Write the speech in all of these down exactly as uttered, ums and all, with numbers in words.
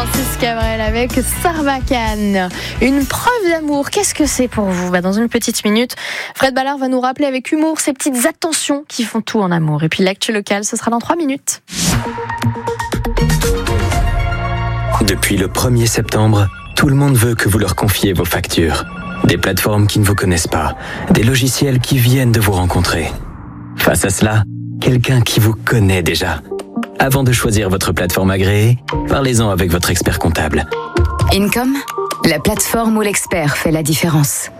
Francis Cabrel avec Sarbacane. Une preuve d'amour, qu'est-ce que c'est pour vous ? Bah, dans une petite minute, Fred Ballard va nous rappeler avec humour ces petites attentions qui font tout en amour. Et puis l'actu locale, ce sera dans trois minutes. Depuis le premier septembre, tout le monde veut que vous leur confiez vos factures. Des plateformes qui ne vous connaissent pas, des logiciels qui viennent de vous rencontrer. Face à cela, quelqu'un qui vous connaît déjà. Avant de choisir votre plateforme agréée, parlez-en avec votre expert comptable. Income, la plateforme où l'expert fait la différence.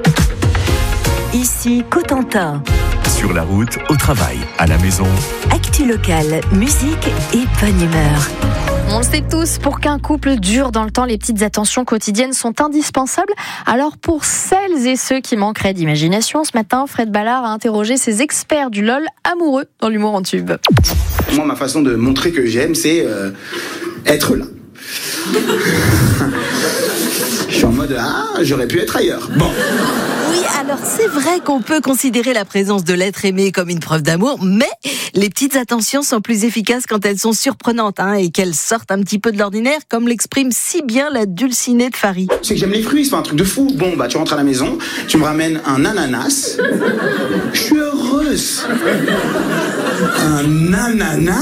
Ici Cotentin. Sur la route, au travail, à la maison. Actu locale, musique et bonne humeur. On le sait tous, pour qu'un couple dure dans le temps, les petites attentions quotidiennes sont indispensables. Alors pour celles et ceux qui manqueraient d'imagination, ce matin, Fred Ballard a interrogé ses experts du LOL amoureux dans l'humour en tube. Moi, ma façon de montrer que j'aime, c'est euh, être là. Je suis en mode, ah, j'aurais pu être ailleurs. Bon. Oui, alors c'est vrai qu'on peut considérer la présence de l'être aimé comme une preuve d'amour, mais les petites attentions sont plus efficaces quand elles sont surprenantes hein, et qu'elles sortent un petit peu de l'ordinaire, comme l'exprime si bien la dulcinée de Farid. C'est que j'aime les fruits, c'est pas un truc de fou. Bon, bah tu rentres à la maison, tu me ramènes un ananas. Je suis heureuse. Un ananas ?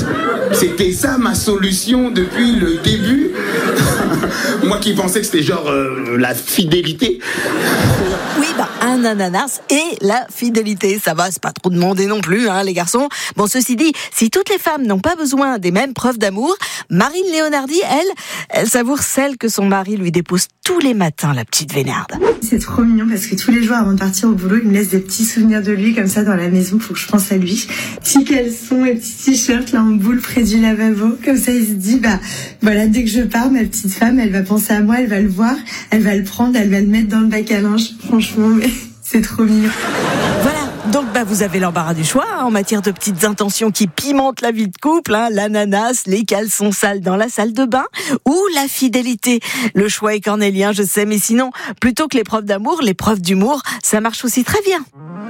C'était ça ma solution depuis le début. Moi qui pensais que c'était genre euh, la fidélité. Oui, bah, un ananas et la fidélité. Ça va, c'est pas trop demandé non plus, hein, les garçons. Bon, ceci dit, si toutes les femmes n'ont pas besoin des mêmes preuves d'amour, Marine Leonardi, elle, elle savoure celle que son mari lui dépose tous les matins, la petite Vénarde. C'est trop mignon parce que tous les jours avant de partir au boulot, il me laisse des petits souvenirs de lui comme ça dans la maison, faut que je pense à lui. Petits caleçons et petits t-shirts là en boule près du lavabo, comme ça il se dit bah voilà, dès que je pars, ma petite femme, elle va penser à moi, elle va le voir, elle va le prendre, elle va le mettre dans le bac à linge. Franchement, mais c'est trop mignon. Voilà. Donc bah vous avez l'embarras du choix hein, en matière de petites intentions qui pimentent la vie de couple, hein, l'ananas, les caleçons sales dans la salle de bain ou la fidélité. Le choix est cornélien, je sais, mais sinon, plutôt que les preuves d'amour, les preuves d'humour, ça marche aussi très bien.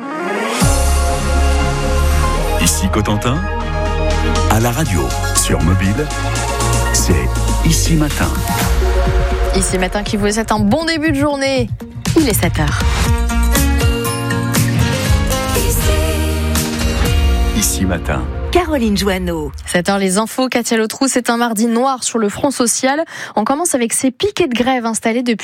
Ici Cotentin, à la radio, sur mobile, c'est Ici Matin. Ici Matin qui vous souhaite un bon début de journée. Il est sept heures. Ici Matin. Caroline Joanneau. sept heures, les infos. Katia Lotrou, c'est un mardi noir sur le front social. On commence avec ces piquets de grève installés depuis